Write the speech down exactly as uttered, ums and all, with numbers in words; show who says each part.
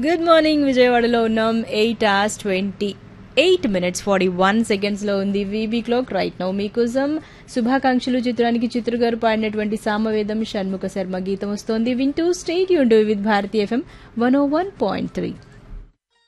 Speaker 1: Good morning విజయవాడలో ఉన్నాం. Eight hours twenty eight minutes forty one seconds లో ఉంది వీబీ క్లాక్. రైట్ నౌ మీకోసం శుభాకాంక్షలు చిత్రానికి చిత్ర గారు పాడినటువంటి సామవేదం షణ్ముఖ శర్మ గీతం వస్తోంది. వింటూ state Yoon with Bharati FM one oh one point three.